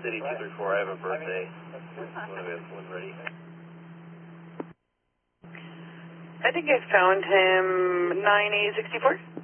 City 234, I have a birthday. When ready. I think I found him 9864.